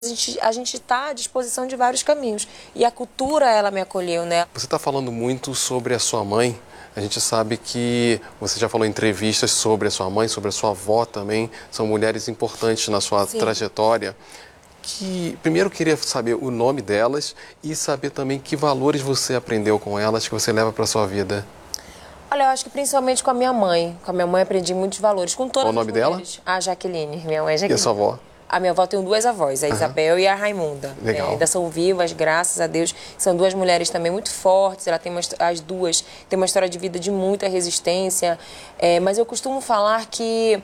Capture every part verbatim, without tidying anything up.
A gente a gente está à disposição de vários caminhos. E a cultura, ela me acolheu, né? Você está falando muito sobre a sua mãe. A gente sabe que você já falou em entrevistas sobre a sua mãe, sobre a sua avó também. São mulheres importantes na sua Sim. trajetória. Que, primeiro, eu queria saber o nome delas e saber também que valores você aprendeu com elas, que você leva para a sua vida. Olha, eu acho que principalmente com a minha mãe. Com a minha mãe aprendi muitos valores. Com todas Qual o nome as mulheres. dela? A Jaqueline. Minha mãe é Jaqueline. E a sua avó? A minha avó tem duas avós, a Uhum. Isabel e a Raimunda. Legal. É, ainda são vivas, graças a Deus. São duas mulheres também muito fortes. Ela tem uma, as duas têm uma história de vida de muita resistência. É, mas eu costumo falar que,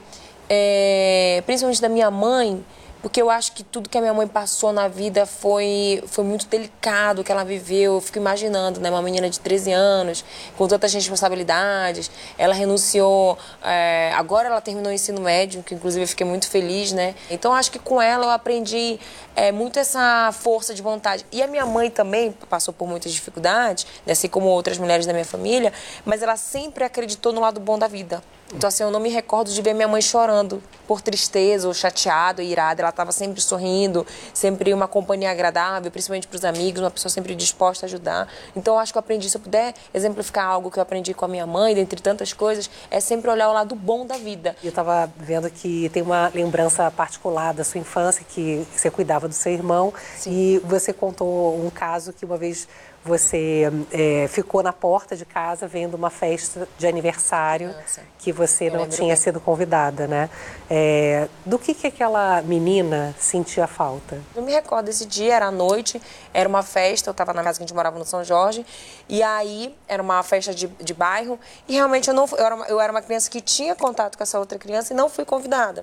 é, principalmente da minha mãe, porque eu acho que tudo que a minha mãe passou na vida foi, foi muito delicado, que ela viveu. Eu fico imaginando, né? Uma menina de treze anos, com tantas responsabilidades. Ela renunciou, é, agora ela terminou o ensino médio, que inclusive eu fiquei muito feliz, né? Então acho que com ela eu aprendi é, muito essa força de vontade. E a minha mãe também passou por muitas dificuldades, né? Assim como outras mulheres da minha família, mas ela sempre acreditou no lado bom da vida. Então, assim, eu não me recordo de ver minha mãe chorando por tristeza ou chateada ou irada. Ela estava sempre sorrindo, sempre uma companhia agradável, principalmente para os amigos, uma pessoa sempre disposta a ajudar. Então, eu acho que eu aprendi, se eu puder exemplificar algo que eu aprendi com a minha mãe, dentre tantas coisas, é sempre olhar o lado bom da vida. Eu estava vendo que tem uma lembrança particular da sua infância, que você cuidava do seu irmão. Sim. E você contou um caso que uma vez você é, ficou na porta de casa vendo uma festa de aniversário. Nossa. Que você não tinha bem. sido convidada, né? É, do que, que aquela menina sentia falta? Eu me recordo desse dia, era à noite, era uma festa, eu estava na casa que a gente morava no São Jorge, e aí era uma festa de, de bairro, e realmente eu, não, eu, era uma, eu era uma criança que tinha contato com essa outra criança e não fui convidada.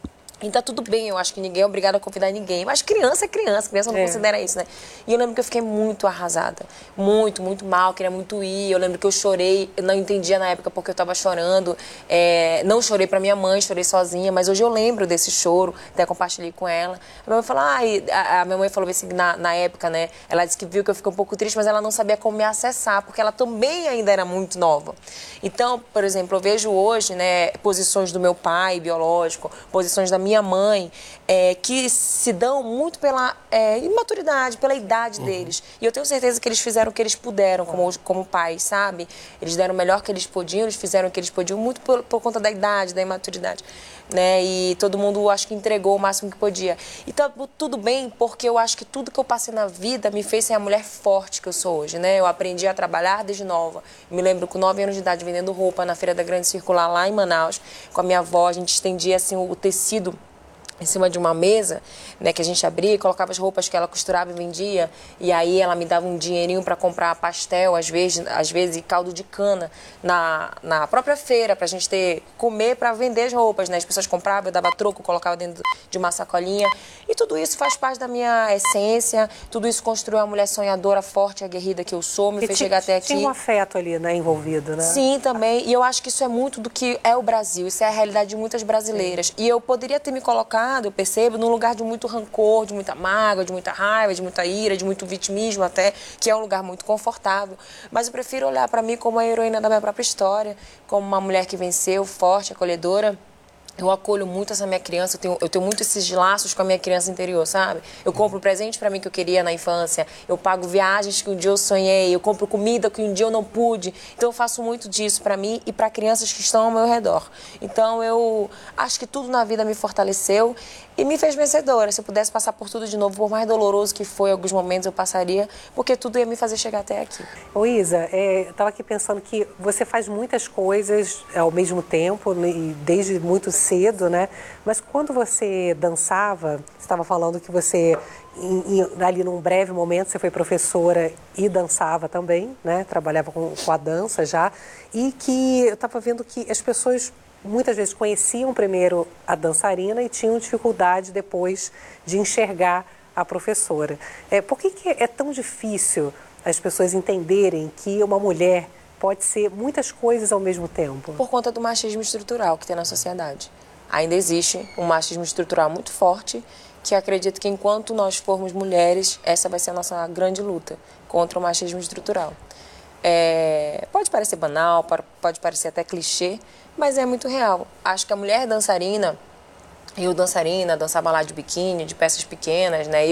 E tá tudo bem, eu acho que ninguém é obrigado a convidar ninguém. Mas criança é criança, criança não é. considera isso, né? E eu lembro que eu fiquei muito arrasada. Muito, muito mal, queria muito ir. Eu lembro que eu chorei, eu não entendia na época porque eu tava chorando. É, não chorei pra minha mãe, chorei sozinha. Mas hoje eu lembro desse choro, até compartilhei com ela. A minha mãe falou, ah, a, a minha mãe falou assim, na, na época, né? Ela disse que viu que eu fiquei um pouco triste, mas ela não sabia como me acessar, porque ela também ainda era muito nova. Então, por exemplo, eu vejo hoje, né, posições do meu pai biológico, posições da minha mãe, é, que se dão muito pela é, imaturidade, pela idade uhum. deles. E eu tenho certeza que eles fizeram o que eles puderam como, como pais, sabe? Eles deram o melhor que eles podiam, eles fizeram o que eles podiam muito por, por conta da idade, da imaturidade. Né? E todo mundo, acho que entregou o máximo que podia. Então, tudo bem, porque eu acho que tudo que eu passei na vida me fez ser a mulher forte que eu sou hoje, né? Eu aprendi a trabalhar desde nova. Me lembro com nove anos de idade vendendo roupa na Feira da Grande Circular, lá em Manaus, com a minha avó. A gente estendia assim, o tecido em cima de uma mesa, né, que a gente abria e colocava as roupas que ela costurava e vendia, e aí ela me dava um dinheirinho para comprar pastel, às vezes, às vezes e caldo de cana na, na própria feira, para a gente ter, comer para vender as roupas, né? As pessoas compravam, eu dava troco, colocava dentro de uma sacolinha, e tudo isso faz parte da minha essência, tudo isso construiu a mulher sonhadora, forte, aguerrida que eu sou, me e fez chegar até aqui. Tinha um afeto ali, né, envolvido, né? Sim, também, e eu acho que isso é muito do que é o Brasil, isso é a realidade de muitas brasileiras, Sim. e eu poderia ter me colocado, eu percebo, num lugar de muito rancor, de muita mágoa, de muita raiva, de muita ira, de muito vitimismo até, que é um lugar muito confortável. Mas eu prefiro olhar para mim como a heroína da minha própria história, como uma mulher que venceu, forte, acolhedora. Eu acolho muito essa minha criança, eu tenho, eu tenho muito esses laços com a minha criança interior, sabe? Eu compro presente para mim que eu queria na infância, eu pago viagens que um dia eu sonhei, eu compro comida que um dia eu não pude. Então eu faço muito disso para mim e para crianças que estão ao meu redor. Então eu acho que tudo na vida me fortaleceu e me fez vencedora. Se eu pudesse passar por tudo de novo, por mais doloroso que foi, alguns momentos eu passaria, porque tudo ia me fazer chegar até aqui. Ô Isa, é, eu estava aqui pensando que você faz muitas coisas ao mesmo tempo, e desde muito cedo, né? Mas quando você dançava, você estava falando que você, em, em, ali num breve momento, você foi professora e dançava também, né? Trabalhava com, com a dança já, e que eu estava vendo que as pessoas muitas vezes conheciam primeiro a dançarina e tinham dificuldade depois de enxergar a professora. É, por que, que é tão difícil as pessoas entenderem que uma mulher pode ser muitas coisas ao mesmo tempo? Por conta do machismo estrutural que tem na sociedade. Ainda existe um machismo estrutural muito forte, que acredito que enquanto nós formos mulheres, essa vai ser a nossa grande luta contra o machismo estrutural. É, pode parecer banal, pode parecer até clichê, mas é muito real. Acho que a mulher dançarina, Eu dançarina, dançava lá de biquíni, de peças pequenas, né?